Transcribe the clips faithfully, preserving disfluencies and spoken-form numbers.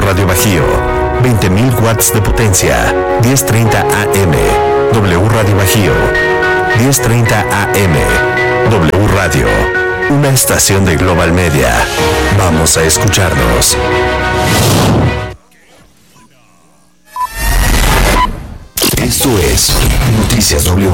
Radio Bajío, veinte mil watts de potencia, diez treinta A M. W Radio Bajío, diez treinta A M. W Radio, una estación de Global Media. Vamos a escucharnos. Esto es Noticias W.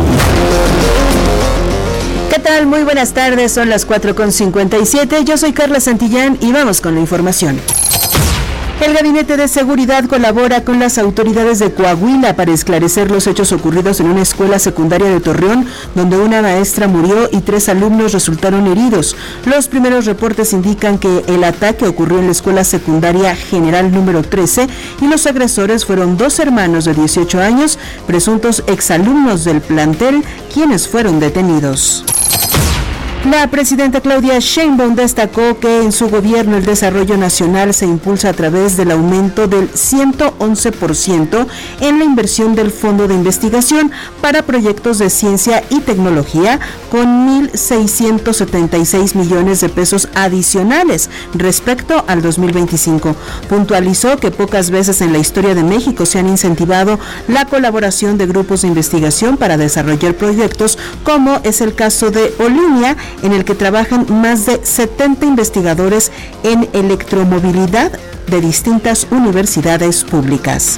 ¿Qué tal? Muy buenas tardes, son las cuatro con cincuenta y siete. Yo soy Carla Santillán y vamos con la información. El Gabinete de Seguridad colabora con las autoridades de Coahuila para esclarecer los hechos ocurridos en una escuela secundaria de Torreón, donde una maestra murió y tres alumnos resultaron heridos. Los primeros reportes indican que el ataque ocurrió en la escuela secundaria General número trece y los agresores fueron dos hermanos de dieciocho años, presuntos exalumnos del plantel, quienes fueron detenidos. La presidenta Claudia Sheinbaum destacó que en su gobierno el desarrollo nacional se impulsa a través del aumento del ciento once por ciento en la inversión del Fondo de Investigación para proyectos de ciencia y tecnología con mil seiscientos setenta y seis millones de pesos adicionales respecto al dos mil veinticinco. Puntualizó que pocas veces en la historia de México se han incentivado la colaboración de grupos de investigación para desarrollar proyectos, como es el caso de Olinia, en el que trabajan más de setenta investigadores en electromovilidad de distintas universidades públicas.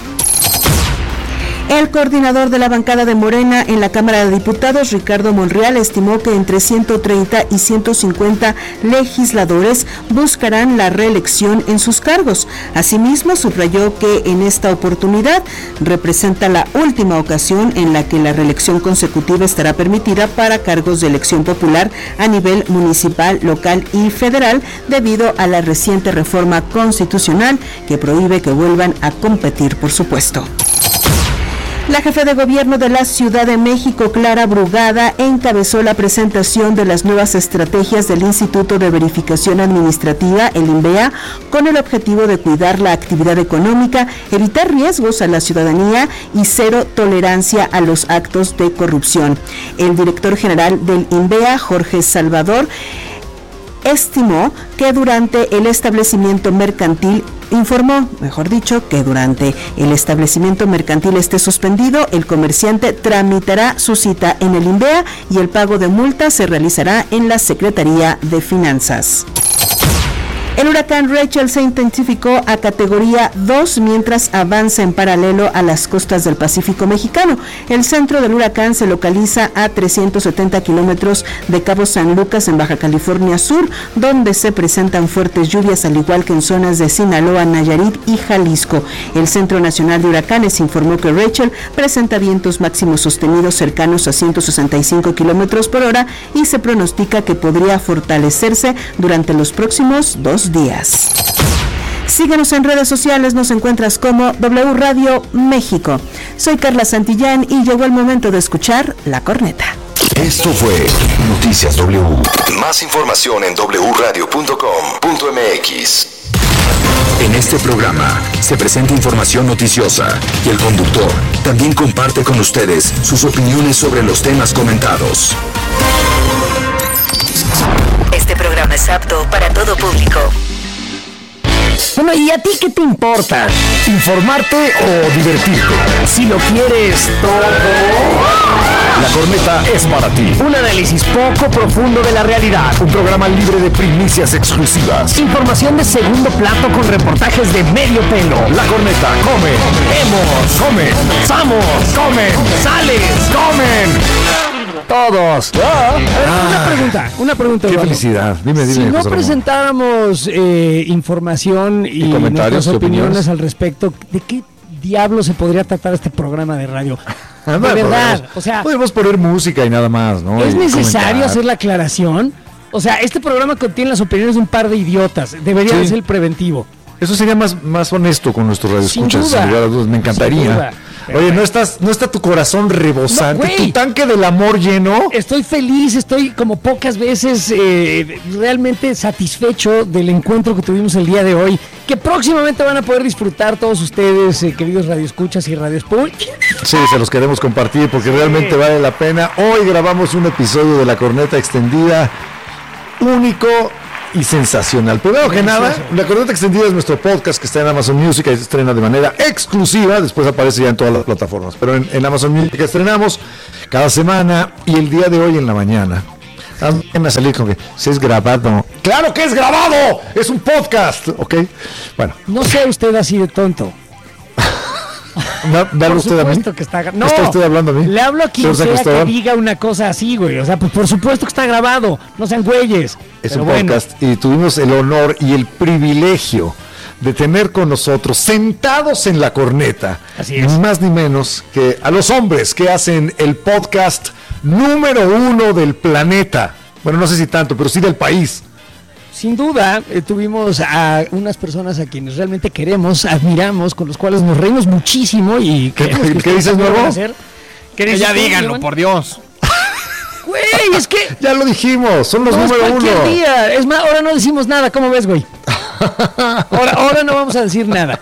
El coordinador de la bancada de Morena en la Cámara de Diputados, Ricardo Monreal, estimó que entre ciento treinta y ciento cincuenta legisladores buscarán la reelección en sus cargos. Asimismo, subrayó que en esta oportunidad representa la última ocasión en la que la reelección consecutiva estará permitida para cargos de elección popular a nivel municipal, local y federal, debido a la reciente reforma constitucional que prohíbe que vuelvan a competir por su puesto. La jefa de gobierno de la Ciudad de México, Clara Brugada, encabezó la presentación de las nuevas estrategias del Instituto de Verificación Administrativa, el INVEA, con el objetivo de cuidar la actividad económica, evitar riesgos a la ciudadanía y cero tolerancia a los actos de corrupción. El director general del INVEA, Jorge Salvador, estimó que durante el establecimiento mercantil Informó, mejor dicho, que durante el establecimiento mercantil esté suspendido, el comerciante tramitará su cita en el INVEA y el pago de multa se realizará en la Secretaría de Finanzas. El huracán Rachel se intensificó a categoría dos mientras avanza en paralelo a las costas del Pacífico mexicano. El centro del huracán se localiza a trescientos setenta kilómetros de Cabo San Lucas, en Baja California Sur, donde se presentan fuertes lluvias, al igual que en zonas de Sinaloa, Nayarit y Jalisco. El Centro Nacional de Huracanes informó que Rachel presenta vientos máximos sostenidos cercanos a ciento sesenta y cinco kilómetros por hora y se pronostica que podría fortalecerse durante los próximos dos días. Síguenos en redes sociales, nos encuentras como W Radio México. Soy Carla Santillán y llegó el momento de escuchar La Corneta. Esto fue Noticias W. Más información en doble u radio punto com punto m x. En este programa se presenta información noticiosa y el conductor también comparte con ustedes sus opiniones sobre los temas comentados. Este programa es apto para todo público. Bueno, ¿y a ti qué te importa? ¿Informarte o divertirte? Si lo quieres todo, La Corneta es para ti. Un análisis poco profundo de la realidad. Un programa libre de primicias exclusivas. Información de segundo plato con reportajes de medio pelo. La Corneta, come, hemos, comen, vamos, comen, sales, comen. Todos. Ah, ah, una pregunta, una pregunta. Qué Eduardo. Felicidad. Dime, dime. Si no presentáramos eh, información y, y comentarios, nuestras opiniones, opiniones al respecto, ¿de qué diablo se podría tratar este programa de radio? Ah, de bueno, verdad, podemos, o sea, podemos poner música y nada más, ¿no? ¿Es y necesario comentar. hacer la aclaración? O sea, este programa contiene las opiniones de un par de idiotas. Debería Sí. de ser el preventivo. Eso sería más, más honesto con nuestros radioescuchas, Sin duda. sin lugar a dudas, me encantaría. Sin duda. Oye, ¿no estás, no está tu corazón rebosante, No, tu tanque del amor lleno? Estoy feliz, estoy como pocas veces eh, realmente satisfecho del encuentro que tuvimos el día de hoy, que próximamente van a poder disfrutar todos ustedes, eh, queridos radioescuchas y radioescuchas. Sí, se los queremos compartir porque sí. realmente vale la pena. Hoy grabamos un episodio de La Corneta Extendida único y sensacional. Primero que nada, La Corneta Extendida es nuestro podcast que está en Amazon Music y se estrena de manera exclusiva, después aparece ya en todas las plataformas, pero en, en Amazon Music estrenamos cada semana y el día de hoy en la mañana van a salir con que si es grabado. ¡Claro que es grabado! ¡Es un podcast! ¿Ok? Bueno. No sea usted así de tonto. No, por usted a mí. Que está, no, ¿Está usted hablando a mí? Le hablo a quien sea que diga una cosa así, güey. O sea, pues por supuesto que está grabado. No sean güeyes. Es Pero un bueno. podcast y tuvimos el honor y el privilegio de tener con nosotros, sentados en la corneta, así es, ni más ni menos que a los hombres que hacen el podcast número uno del planeta. Bueno, no sé si tanto, pero sí del país. Sin duda, eh, tuvimos a unas personas a quienes realmente queremos, admiramos, con los cuales nos reímos muchísimo y ¿Qué, que ¿qué dices, nuevo? ¿Qué que ya díganlo, por Dios. Güey, es que... Ya lo dijimos, son los no, número es cualquier uno. día. Es más, ahora no decimos nada, ¿cómo ves, güey? Ahora, ahora no vamos a decir nada.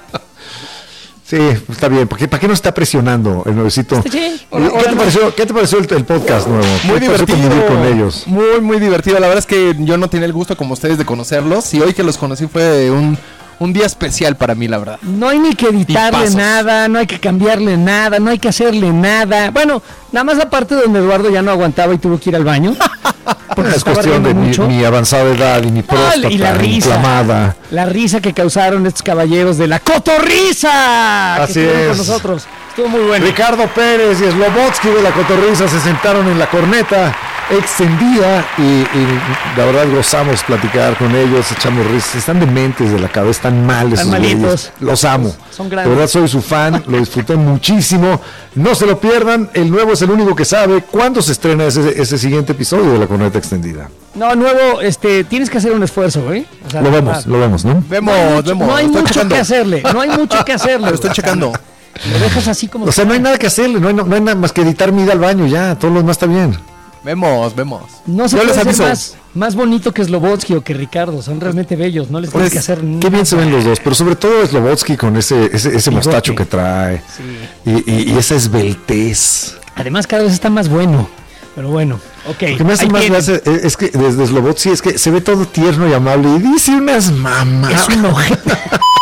Sí, está bien, porque ¿para qué nos está presionando el nuevecito? Sí, ahora, ¿Qué, ahora te no. pareció, ¿Qué te pareció el, el podcast nuevo? Muy divertido con ellos? Muy, muy divertido. La verdad es que yo no tenía el gusto como ustedes de conocerlos y hoy que los conocí fue un, un día especial para mí, la verdad. No hay ni que editarle Tipazos. nada, no hay que cambiarle nada, no hay que hacerle nada. Bueno, nada más la parte donde Eduardo ya no aguantaba y tuvo que ir al baño. Porque es cuestión de mi, mi avanzada edad y mi próstata y la risa, inflamada. La risa que causaron estos caballeros de la cotorriza. Así que es. Con nosotros. Estuvo muy bueno. Ricardo Pérez y Slobodsky de la Cotorriza se sentaron en la corneta extendida y, y la verdad gozamos platicar con ellos, echamos risas. Están dementes de la cabeza, están mal esos güeyes. Los amo. Son grandes. De verdad soy su fan, lo disfruté muchísimo. No se lo pierdan, el nuevo es el único que sabe cuándo se estrena ese, ese siguiente episodio de la corneta extendida. No, nuevo, este, tienes que hacer un esfuerzo, ¿eh? O sea, lo vemos, lo vemos, ¿no? Vemos, no hay mucho, vemos. No hay Estoy mucho checando. que hacerle, no hay mucho que hacerle. Lo estoy checando. Lo dejas así como... O sea, no hay nada que hacerle, no hay, no, no hay nada más que editar mi ida al baño ya, todo lo demás está bien. Vemos, vemos. No se Yo puede les ser aviso. más, más bonito que Slobodsky o que Ricardo, son realmente bellos, no les tienes Pues, que hacer nada. Qué bien se ven los dos, pero sobre todo Slobodsky con ese, ese, ese mostacho que trae Sí. y, y, y esa esbeltez. Además cada vez está más bueno, pero bueno, ok. Lo que me hace ahí más tienen. gracia es, es que desde Slobodsky es que se ve todo tierno y amable y dice unas mamás. Es un ojete.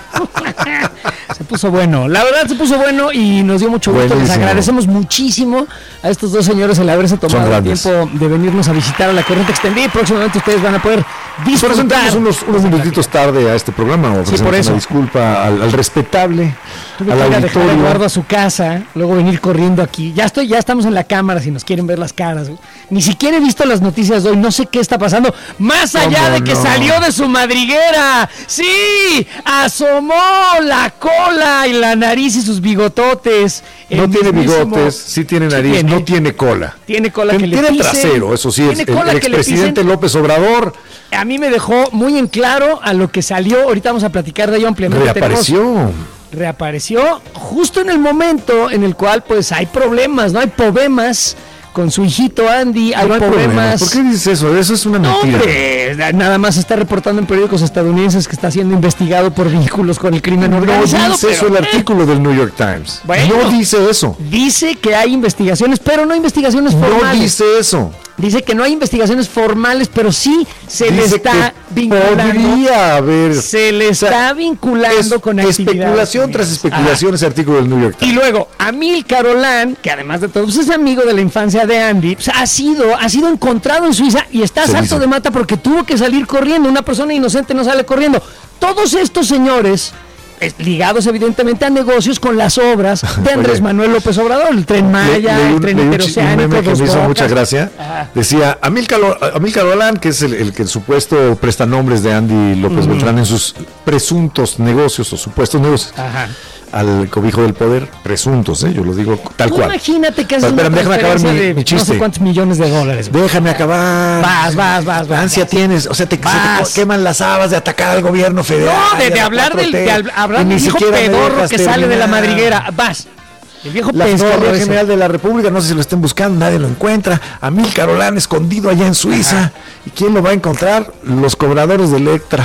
Se puso bueno, la verdad se puso bueno y nos dio mucho gusto. Les Buenísimo. agradecemos muchísimo a estos dos señores el haberse tomado el grandes. tiempo de venirnos a visitar a la corriente extendida y próximamente ustedes van a poder Por eso disfrutar. entramos unos, unos minutitos tarde a este programa. Sí, por eso. Una disculpa al, al respetable, Tuve al que ir a dejar a auditorio. Eduardo a su casa, luego venir corriendo aquí. Ya estoy, ya estamos en la cámara si nos quieren ver las caras. Güey. Ni siquiera he visto las noticias de hoy, no sé qué está pasando. Más allá ¿Cómo de que no? salió de su madriguera. Sí, asomó la cola y la nariz y sus bigototes. No El tiene mismísimo- bigotes, sí tiene Sí nariz, tiene. no tiene cola. Tiene cola Tiene, que le tiene pisen. trasero, eso sí, es Tiene el, cola el que le expresidente pisen. López Obrador A mí me dejó muy en claro a lo que salió. Ahorita vamos a platicar de ello ampliamente. Tenemos- reapareció. reapareció justo en el momento en el cual pues hay problemas, ¿no? Hay problemas con su hijito Andy, hay, No hay problema. problemas... ¿Por qué dices eso? Eso es una No, mentira. hombre, nada más está reportando en periódicos estadounidenses que está siendo investigado por vínculos con el crimen No organizado. dice eso pero, el artículo del New York Times. Bueno. No dice eso. Dice que hay investigaciones, pero no investigaciones No formales. dice eso. Dice que no hay investigaciones formales, pero sí se le Dice está que vinculando. podría haber. Se le O sea, está vinculando es con actividades especulación tras criminales. especulación ese artículo del New York Y Times. luego, Amílcar Olán, que además de todo pues, es amigo de la infancia de Andy, pues, ha sido ha sido encontrado en Suiza y está Se salto dice. de mata porque tuvo que salir corriendo. Una persona inocente no sale corriendo. Todos estos señores, eh, ligados evidentemente a negocios con las obras de Andrés Oye. Manuel López Obrador, el Tren Le- Maya, leí el un- Tren leí un chi- un Interoceánico, meme que Dos me hizo Bocas. mucha gracia. Ajá. Decía, Amílcar Lo- Amílcar Olán, que es el, el que el supuesto prestanombres de Andy López Beltrán en sus presuntos negocios o supuestos negocios Ajá. al cobijo del poder, presuntos, ¿eh? Yo lo digo tal Tú cual. imagínate que es Pero, una espérame, déjame acabar transferencia mi- de mi no chiste. sé cuántos millones de dólares. güey. Déjame acabar. Vas, vas, vas, vas, Ansia vas. tienes, o sea, te, se te Vas. co- queman las habas de atacar al gobierno federal. No, de, y a de la hablar del, cuatro T, de hab- hablar y ni del viejo siquiera me pedorro dejas que sale de la terminar. madriguera. Vas. El viejo La pedorro Fiscalía ese. General de la República, no sé si lo estén buscando, nadie lo encuentra. Amílcar Olán escondido allá en Suiza. ¿Y quién lo va a encontrar? Los cobradores de Electra.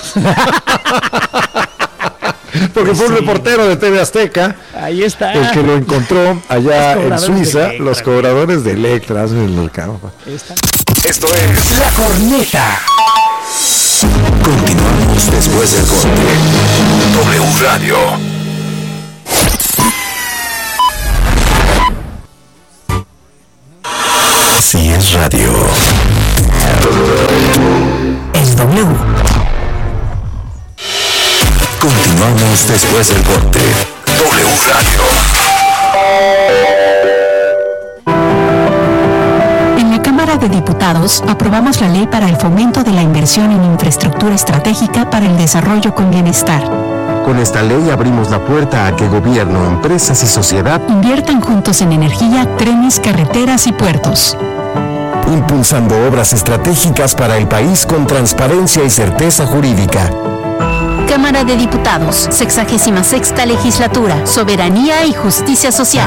Porque fue un Sí. reportero de T V Azteca Ahí está. el que lo encontró allá Los en cobradores de Suiza, Electra, los güey. cobradores de Electra. Hazme el mercado, pa. Ahí está. Esto es La Corneta. Continuamos después del corte. W Radio. Si es radio. Es W. Continuamos después del corte. W Radio. En la Cámara de Diputados aprobamos la ley para el fomento de la inversión en infraestructura estratégica para el desarrollo con bienestar. Con esta ley abrimos la puerta a que gobierno, empresas y sociedad inviertan juntos en energía, trenes, carreteras y puertos. Impulsando obras estratégicas para el país con transparencia y certeza jurídica. Cámara de Diputados, sexagésima sexta legislatura, soberanía y justicia social.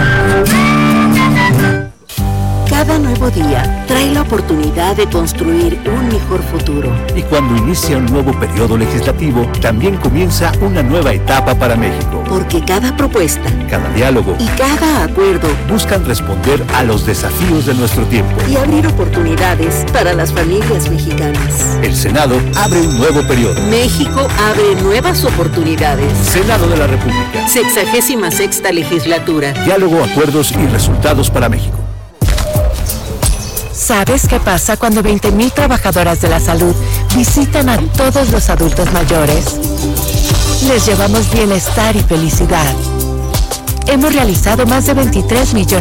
Cada nuevo día trae la oportunidad de construir un mejor futuro. Y cuando inicia un nuevo periodo legislativo, también comienza una nueva etapa para México. Porque cada propuesta, cada diálogo y cada acuerdo buscan responder a los desafíos de nuestro tiempo y abrir oportunidades para las familias mexicanas. El Senado abre un nuevo periodo. México abre nuevas oportunidades. Senado de la República. Sexagésima sexta legislatura. Diálogo, acuerdos y resultados para México. ¿Sabes qué pasa cuando veinte mil trabajadoras de la salud visitan a todos los adultos mayores? Les llevamos bienestar y felicidad. Hemos realizado más de veintitrés millones